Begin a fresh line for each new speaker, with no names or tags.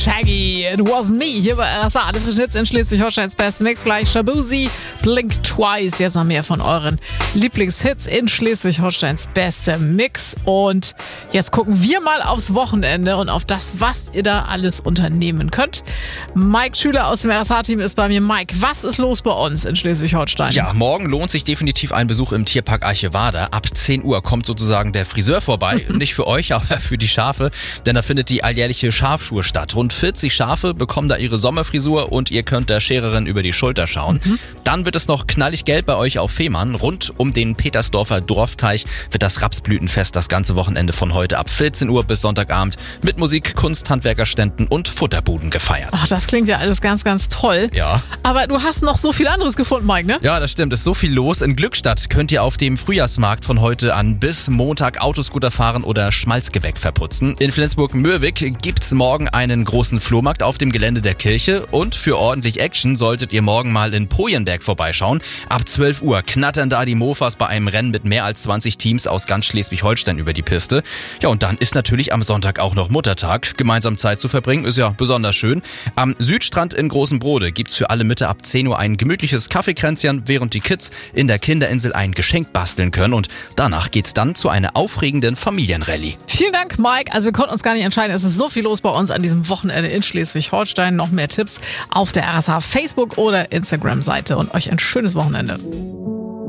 Shaggy, It Wasn't Me, hier bei RSA, alle frischen Hits in Schleswig-Holsteins Best Mix, gleich Shabuzi, Blink Twice, jetzt noch mehr von euren Lieblingshits in Schleswig-Holsteins Beste Mix. Und jetzt gucken wir mal aufs Wochenende und auf das, was ihr da alles unternehmen könnt. Mike Schüler aus dem RSA-Team ist bei mir. Mike, was ist los bei uns in Schleswig-Holstein?
Ja, morgen lohnt sich definitiv ein Besuch im Tierpark Archevada. Ab 10 Uhr kommt sozusagen der Friseur vorbei. Nicht für euch, aber für die Schafe, denn da findet die alljährliche Schafschur statt. Rund 40 Schafe bekommen da ihre Sommerfrisur und ihr könnt der Schererin über die Schulter schauen. Dann wird es noch knallig gelb bei euch auf Fehmarn. Rund um den Petersdorfer Dorfteich wird das Rapsblütenfest das ganze Wochenende von heute ab 14 Uhr bis Sonntagabend mit Musik, Kunst, Handwerkerständen und Futterbuden gefeiert.
Ach, das klingt ja alles ganz, ganz toll.
Ja.
Aber du hast noch so viel anderes gefunden, Mike, ne?
Ja, das stimmt. Es ist so viel los. In Glückstadt könnt ihr auf dem Frühjahrsmarkt von heute an bis Montag Autoscooter fahren oder Schmalzgebäck verputzen. In Flensburg-Mürwik gibt's morgen einen großen Flohmarkt auf dem Gelände der Kirche. Und für ordentlich Action solltet ihr morgen mal in Pojenberg vorbeischauen. Ab 12 Uhr knattern da die Mofas bei einem Rennen mit mehr als 20 Teams aus ganz Schleswig-Holstein über die Piste. Ja, und dann ist natürlich am Sonntag auch noch Muttertag. Gemeinsam Zeit zu verbringen ist ja besonders schön. Am Südstrand in Großen Brode gibt's für alle Mitte ab 10 Uhr ein gemütliches Kaffeekränzchen, während die Kids in der Kinderinsel ein Geschenk basteln können. Und danach geht's dann zu einer aufregenden Familienrallye.
Vielen Dank, Mike. Also wir konnten uns gar nicht entscheiden. Es ist so viel los bei uns an diesem Wochenende in Schleswig-Holstein. Noch mehr Tipps auf der RSA Facebook- oder Instagram-Seite und euch ein schönes Wochenende.